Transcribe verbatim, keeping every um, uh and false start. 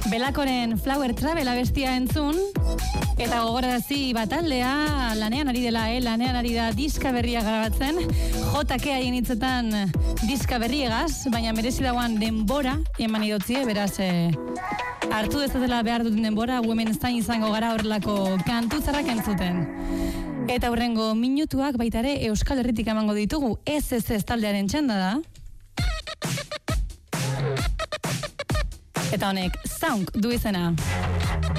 Belakoren Flower Travel abestia entzun, eta gogorarazi bataldea lanean ari dela, eh? lanean ari da diska berria grabatzen, J K haien hitzetan diska berriegaz, baina merezi dagoan denbora eman idotzie, beraz eh, hartu dezatela behar duten denbora, Women Zain izango gara horrelako kantutzarrak entzuten. Eta hurrengo minutuak baita ere Euskal Herritik emango ditugu, ez ez ez taldearen txanda da. Eta honek, Zaunk du izena.